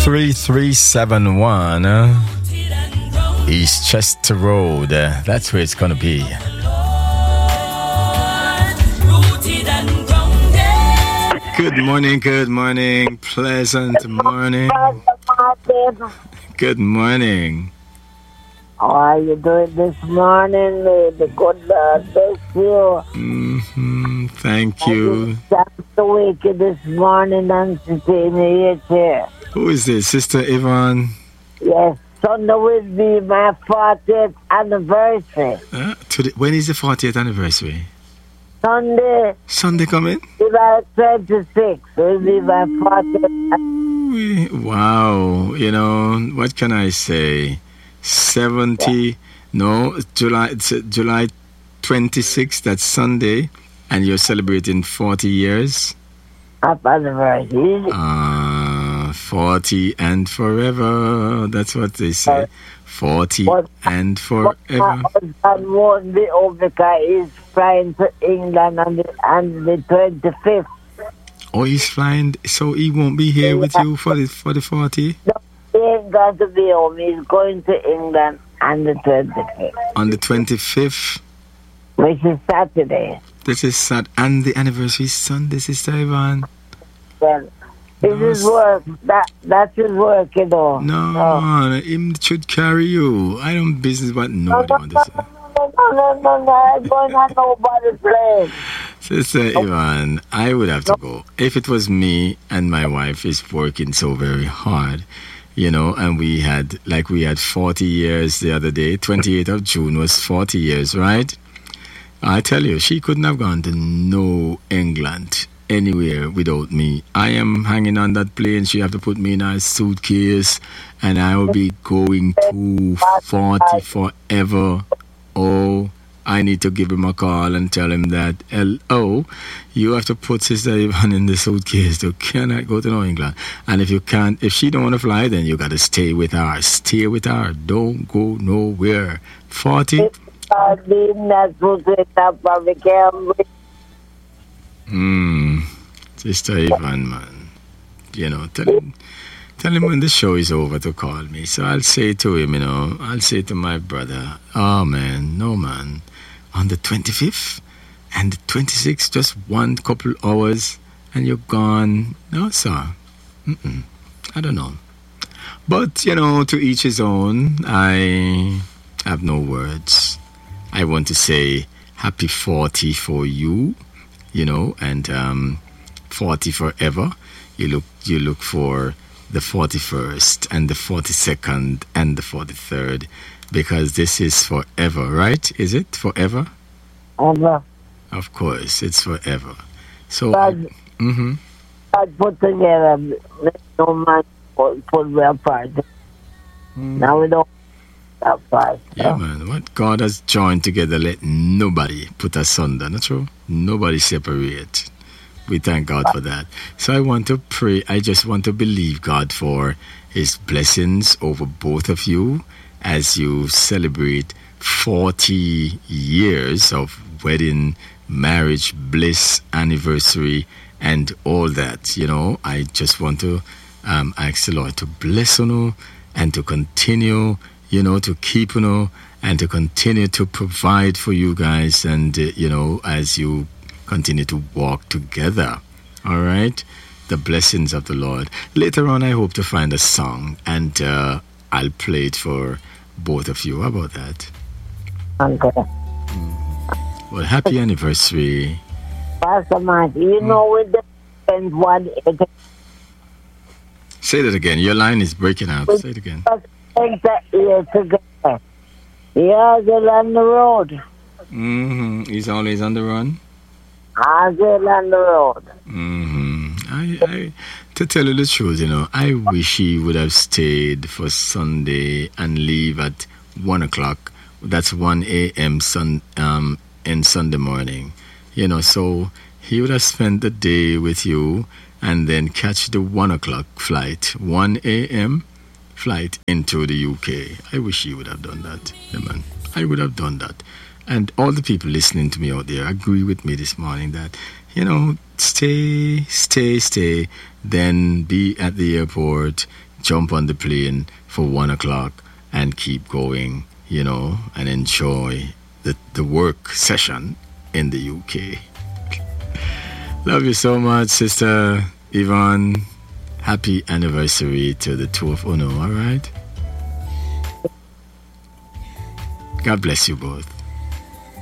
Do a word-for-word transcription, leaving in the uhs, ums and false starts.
three three seven one uh, East Chester Road. Uh, that's where it's going to be. Good morning, good morning, pleasant morning. Good morning. How are you doing this morning? May the good Lord bless you. Mm-hmm. Thank you. Thanks to wake you this morning and to take me your chair. Who is this, Sister Yvonne? Yes, Sunday will be my fortieth anniversary. Uh, today, when is the fortieth anniversary? Sunday. Sunday coming? July twenty-sixth will be my fortieth anniversary. Wow. You know, what can I say? seventy, yeah. No, July, it's July twenty-sixth, that's Sunday, and you're celebrating forty years? Happy anniversary. Uh, forty and forever, that's what they say. forty but, and forever. My husband won't be over because he's flying to England on the, on the twenty-fifth. Oh, he's flying, so he won't be here yeah. with you for the, for the forty? No, he ain't going to be home. He's going to England on the twenty-fifth. On the twenty-fifth? Which is Saturday. This is Saturday. And the anniversary is Sunday, Sister Yvonne. Well, this no, is work. That, that's his work, you know. No, no, him should carry you. I don't business what nobody no, no, wants to say. No, no, no, no, no, I'm going on nobody's plane. Sister Yvonne, I would have to go. If it was me and my wife is working so very hard, you know, and we had, like we had forty years the other day, twenty-eighth of June was forty years, right? I tell you, she couldn't have gone to no England anywhere without me. I am hanging on that plane. She have to put me in a suitcase, and I will be going to forty forever. Oh, I need to give him a call and tell him that, oh, you have to put Sister Yvonne in the suitcase. You cannot go to no England. And if you can't, if she don't want to fly, then you got to stay with her. Stay with her. Don't go nowhere. forty? Hmm. Sister Yvonne, man. You know, tell him, tell him when the show is over to call me. So I'll say to him, you know, I'll say to my brother, oh, man, no, man. On the twenty-fifth and the twenty-sixth, just one couple hours, and you're gone. No, sir. Mm-mm. I don't know. But, you know, to each his own. I have no words. I want to say happy forty for you, you know, and um, forty forever. You look, you look for the forty-first and the forty-second and the forty-third, because this is forever, right? Is it forever? Ever. Of course, it's forever. So, God, mm-hmm. God put together, no man put, put me apart. Mm. Now we don't put apart. Yeah, man. What God has joined together, let nobody put asunder. Not true? Nobody separate. We thank God for that. So I want to pray. I just want to believe God for His blessings over both of you as you celebrate forty years of wedding, marriage, bliss, anniversary, and all that. You know, I just want to um, ask the Lord to bless you and to continue, you know, to keep you and to continue to provide for you guys, and, uh, you know, as you continue to walk together. All right? The blessings of the Lord. Later on, I hope to find a song, and uh, I'll play it for both of you. How about that? Okay. Mm. Well, happy anniversary. Pastor Mike, you mm. know with the one. Say that again. Your line is breaking out. Say it again. Together. Yeah, they're on the road. Mm-hmm. He's always on the run. Hazel on the road. Mm-hmm. I, I, to tell you the truth, you know, I wish he would have stayed for Sunday and leave at one o'clock. That's one a.m. Sun, um, in Sunday morning. You know, so he would have spent the day with you and then catch the one o'clock flight, one a.m. flight into the U K. I wish he would have done that. Yeah, man. I would have done that. And all the people listening to me out there agree with me this morning that, you know, stay, stay, stay, then be at the airport, jump on the plane for one o'clock and keep going, you know, and enjoy the, the work session in the U K. Love you so much, Sister Yvonne. Happy anniversary to the two of Uno, all right? God bless you both.